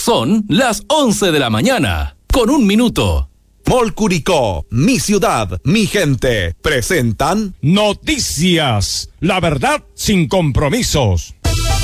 Son las 11 de la mañana, con 1 minuto. Mall Curicó, mi ciudad, mi gente, presentan Noticias, la verdad sin compromisos.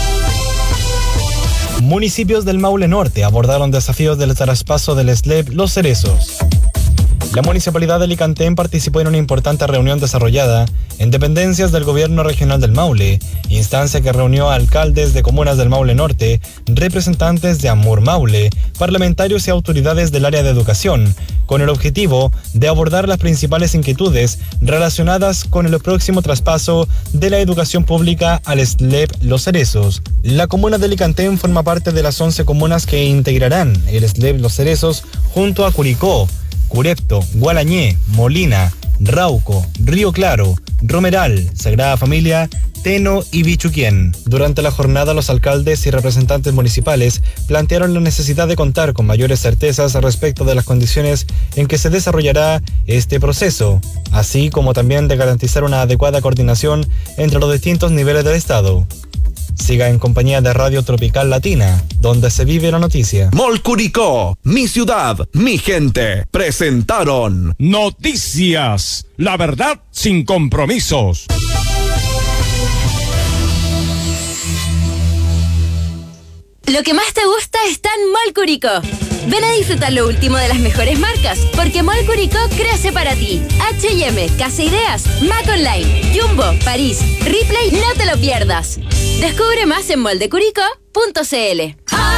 Municipios del Maule Norte abordaron desafíos del traspaso del SLEP Los Cerezos. La Municipalidad de Licantén participó en una importante reunión desarrollada en dependencias del Gobierno Regional del Maule, instancia que reunió a alcaldes de comunas del Maule Norte, representantes de Amur Maule, parlamentarios y autoridades del área de educación, con el objetivo de abordar las principales inquietudes relacionadas con el próximo traspaso de la educación pública al SLEP Los Cerezos. La comuna de Licantén forma parte de las 11 comunas que integrarán el SLEP Los Cerezos junto a Curicó, Curepto, Gualañé, Molina, Rauco, Río Claro, Romeral, Sagrada Familia, Teno y Bichuquén. Durante la jornada, los alcaldes y representantes municipales plantearon la necesidad de contar con mayores certezas respecto de las condiciones en que se desarrollará este proceso, así como también de garantizar una adecuada coordinación entre los distintos niveles del Estado. Siga en compañía de Radio Tropical Latina, donde se vive la noticia. Mall Curicó, mi ciudad, mi gente, presentaron Noticias, la verdad sin compromisos. Lo que más te gusta está en Mall Curicó. Ven a disfrutar lo último de las mejores marcas, porque Mall Curicó crece para ti. H&M, Casa Ideas, Mac Online, Jumbo, París, Ripley, no te lo pierdas. Descubre más en moldecuricó.cl.